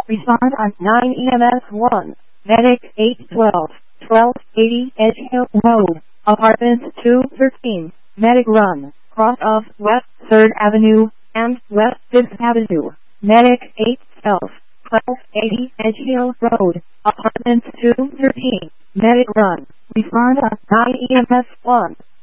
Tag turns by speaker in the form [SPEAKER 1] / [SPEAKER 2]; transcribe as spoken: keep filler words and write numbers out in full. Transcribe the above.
[SPEAKER 1] Respond on nine E M S one. Medic eight twelve, twelve eighty Edge Hill Road, Apartment two thirteen, Medic Run, cross of West third Avenue and West fifth Avenue. Medic eight twelve, twelve eighty Edge Hill Road, Apartment two thirteen, Medic Run. Respond on nine E M S one.